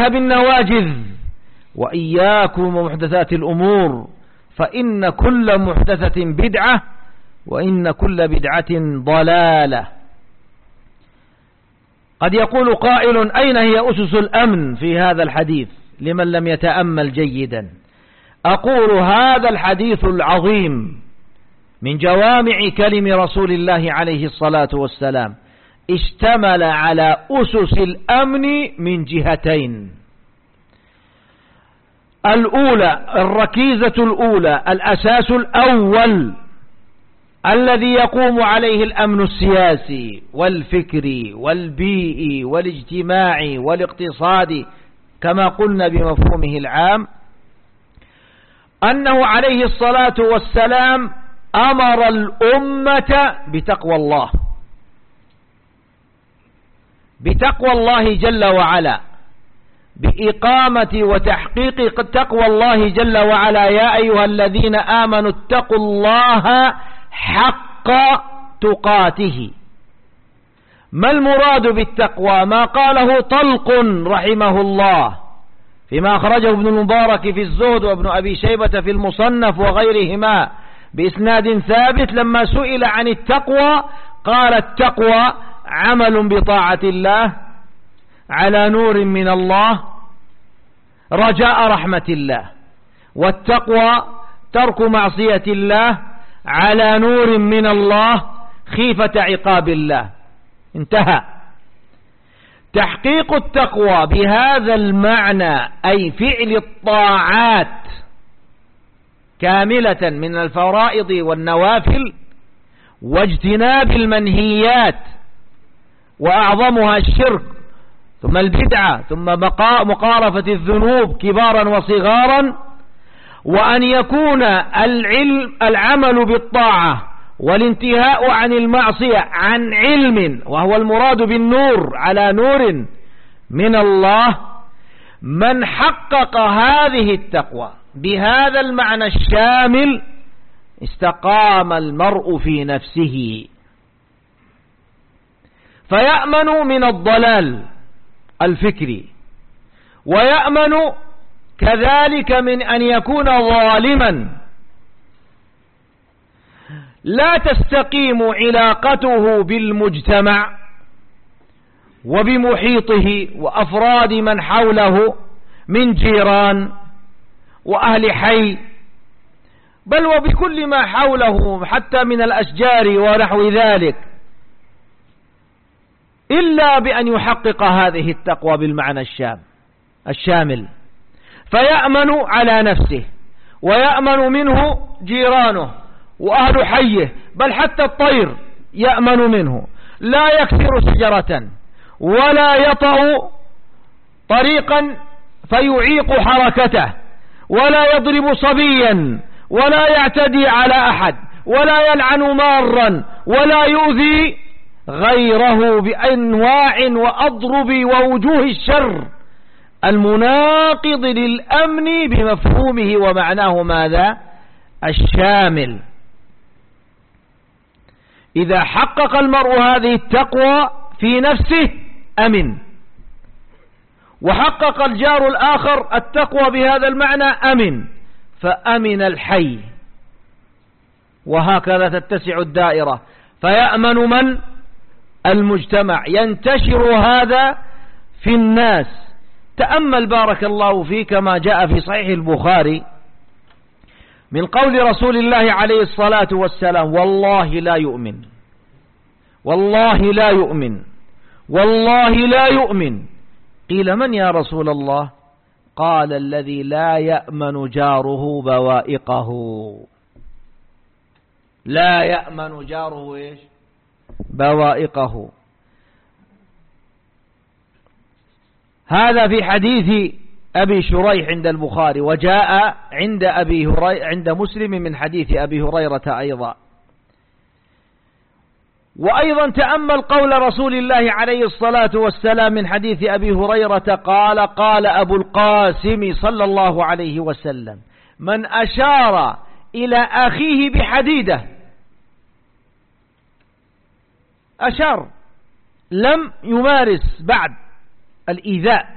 عليها بالنواجذ. وإياكم ومحدثات الأمور فإن كل محدثة بدعة وإن كل بدعة ضلالة. قد يقول قائل: أين هي أسس الأمن في هذا الحديث لمن لم يتأمل جيدا؟ أقول: هذا الحديث العظيم من جوامع كلم رسول الله عليه الصلاة والسلام اشتمل على أسس الأمن من جهتين. الأولى، الركيزة الأولى، الأساس الأول الذي يقوم عليه الأمن السياسي والفكري والبيئي والاجتماعي والاقتصادي كما قلنا بمفهومه العام، أنه عليه الصلاة والسلام أمر الأمة بتقوى الله، بتقوى الله جل وعلا، بإقامة وتحقيق تقوى الله جل وعلا. يا أيها الذين آمنوا اتقوا الله حق تقاته. ما المراد بالتقوى؟ ما قاله طلق رحمه الله فيما أخرجه ابن المبارك في الزهد وابن أبي شيبة في المصنف وغيرهما بإسناد ثابت، لما سئل عن التقوى قال: التقوى عمل بطاعة الله على نور من الله رجاء رحمة الله، والتقوى ترك معصية الله على نور من الله خيفة عقاب الله. انتهى. تحقيق التقوى بهذا المعنى أي فعل الطاعات كاملة من الفرائض والنوافل واجتناب المنهيات، وأعظمها الشرك ثم البدعة ثم مقارفة الذنوب كبارا وصغارا، وأن يكون العمل بالطاعة والانتهاء عن المعصية عن علم، وهو المراد بالنور على نور من الله. من حقق هذه التقوى بهذا المعنى الشامل استقام المرء في نفسه، فيأمن من الضلال الفكري، ويأمن كذلك من أن يكون ظالما لا تستقيم علاقته بالمجتمع وبمحيطه وأفراد من حوله من جيران وأهل حي، بل وبكل ما حوله حتى من الأشجار ونحو ذلك، إلا بأن يحقق هذه التقوى بالمعنى الشامل، فيأمن على نفسه ويأمن منه جيرانه وأهل حيه، بل حتى الطير يأمن منه، لا يكسر شجرة ولا يطأ طريقا فيعيق حركته، ولا يضرب صبيا ولا يعتدي على أحد ولا يلعن مارا ولا يؤذي غيره بأنواع وأضرب ووجوه الشر المناقض للأمن بمفهومه ومعناه ماذا؟ الشامل. إذا حقق المرء هذه التقوى في نفسه أمن، وحقق الجار الآخر التقوى بهذا المعنى أمن، فأمن الحي، وهكذا تتسع الدائرة، فيأمن من؟ المجتمع، ينتشر هذا في الناس. تأمل بارك الله فيك ما جاء في صحيح البخاري من قول رسول الله عليه الصلاة والسلام: والله لا يؤمن، والله لا يؤمن، والله لا يؤمن. قيل: من يا رسول الله؟ قال: الذي لا يأمن جاره بوائقه. لا يأمن جاره إيش؟ بوائقه. هذا في حديث أبي شريح عند البخاري، وجاء عند مسلم من حديث أبي هريرة أيضا. وأيضا تأمل قول رسول الله عليه الصلاة والسلام من حديث أبي هريرة قال: قال أبو القاسم صلى الله عليه وسلم: من أشار إلى أخيه بحديدة، أشار، لم يمارس بعد الإيذاء،